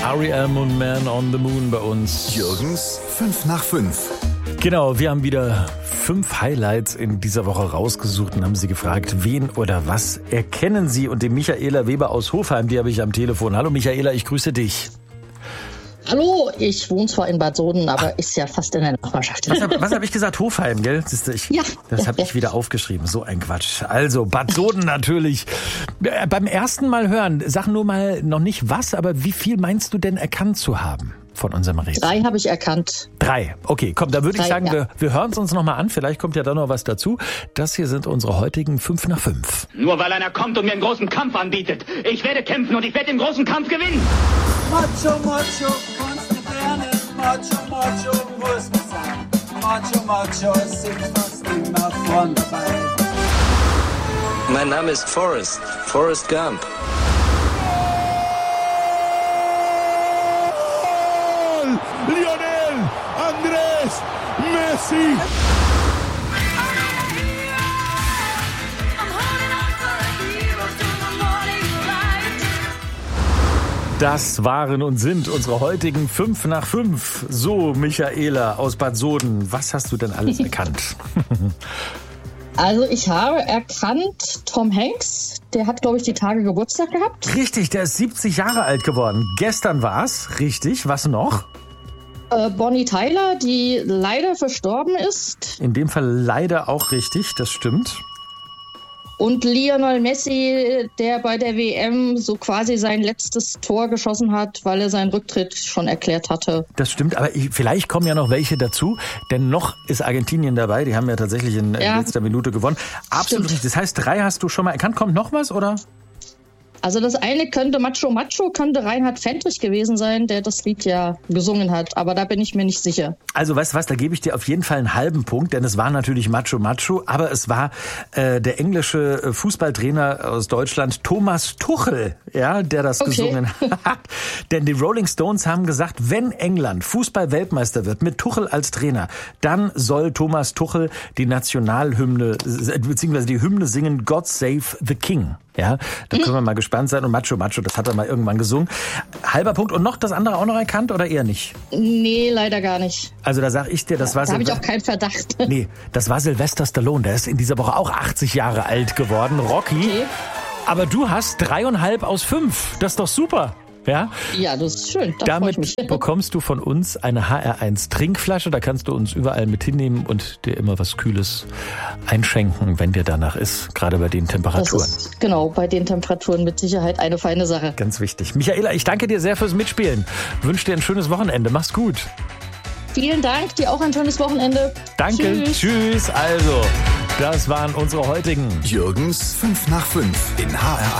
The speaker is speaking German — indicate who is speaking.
Speaker 1: R.E.M. und Man on the Moon bei uns.
Speaker 2: Jürgens 5 nach 5.
Speaker 1: Genau, wir haben wieder 5 Highlights in dieser Woche rausgesucht und haben Sie gefragt, wen oder was erkennen Sie? Und die Michaela Weber aus Hofheim, die habe ich am Telefon. Hallo Michaela, ich grüße dich.
Speaker 3: Hallo, ich wohne zwar in Bad Soden, aber ist ja fast in der Nachbarschaft.
Speaker 1: Was hab ich gesagt? Hofheim, gell?
Speaker 3: Ja.
Speaker 1: Das habe ich wieder aufgeschrieben. So ein Quatsch. Also, Bad Soden natürlich. Beim ersten Mal hören, sag nur mal noch nicht was, aber wie viel meinst du denn erkannt zu haben von unserem Rätsel?
Speaker 3: 3 habe ich erkannt.
Speaker 1: 3. Okay, komm, da würde ich
Speaker 3: 3,
Speaker 1: sagen,
Speaker 3: ja.
Speaker 1: wir hören es uns nochmal an. Vielleicht kommt ja da noch was dazu. Das hier sind unsere heutigen 5 nach 5.
Speaker 4: Nur weil einer kommt und mir einen großen Kampf anbietet. Ich werde kämpfen und ich werde den großen Kampf gewinnen.
Speaker 5: Macho, Macho, kannst du lernen. Macho, Macho, muss man sein. Macho, Macho, sind fast immer vorn dabei.
Speaker 6: Mein Name ist Forrest Gump.
Speaker 7: Lionel Andrés Messi.
Speaker 1: Das waren und sind unsere heutigen 5 nach 5. So, Michaela aus Bad Soden, was hast du denn alles erkannt?
Speaker 3: Also ich habe erkannt Tom Hanks, der hat, glaube ich, die Tage Geburtstag gehabt.
Speaker 1: Richtig, der ist 70 Jahre alt geworden. Gestern war's, richtig. Was noch?
Speaker 3: Bonnie Tyler, die leider verstorben ist.
Speaker 1: In dem Fall leider auch richtig, das stimmt.
Speaker 3: Und Lionel Messi, der bei der WM so quasi sein letztes Tor geschossen hat, weil er seinen Rücktritt schon erklärt hatte.
Speaker 1: Das stimmt, aber vielleicht kommen ja noch welche dazu, denn noch ist Argentinien dabei, die haben ja tatsächlich in letzter Minute gewonnen. Absolut richtig, das heißt 3 hast du schon mal erkannt. Kommt noch was, oder?
Speaker 3: Also das eine könnte könnte Reinhard Fendrich gewesen sein, der das Lied ja gesungen hat, aber da bin ich mir nicht sicher.
Speaker 1: Also weißt du was, da gebe ich dir auf jeden Fall einen halben Punkt, denn es war natürlich Macho, aber es war der englische Fußballtrainer aus Deutschland, Thomas Tuchel, ja, der das gesungen hat. Denn die Rolling Stones haben gesagt, wenn England Fußball-Weltmeister wird mit Tuchel als Trainer, dann soll Thomas Tuchel die Nationalhymne, beziehungsweise die Hymne singen, God Save the King. Ja, da können wir mal gespannt sein. Und Macho, das hat er mal irgendwann gesungen. Halber Punkt. Und noch das andere auch noch erkannt oder eher nicht?
Speaker 3: Nee, leider gar nicht.
Speaker 1: Also da sag ich dir, das war...
Speaker 3: Da habe ich auch keinen Verdacht.
Speaker 1: Nee, das war Sylvester Stallone. Der ist in dieser Woche auch 80 Jahre alt geworden. Rocky.
Speaker 3: Okay.
Speaker 1: Aber du hast 3,5 aus 5. Das ist doch super. Ja?
Speaker 3: Ja, das ist schön.
Speaker 1: Damit bekommst du von uns eine HR1 Trinkflasche. Da kannst du uns überall mit hinnehmen und dir immer was Kühles einschenken, wenn dir danach ist. Gerade bei den Temperaturen.
Speaker 3: Das ist, genau, bei den Temperaturen mit Sicherheit eine feine Sache.
Speaker 1: Ganz wichtig. Michaela, ich danke dir sehr fürs Mitspielen. Wünsche dir ein schönes Wochenende. Mach's gut.
Speaker 3: Vielen Dank. Dir auch ein schönes Wochenende.
Speaker 1: Danke. Tschüss. Also, das waren unsere heutigen
Speaker 2: Jürgens 5 nach 5 in HR1.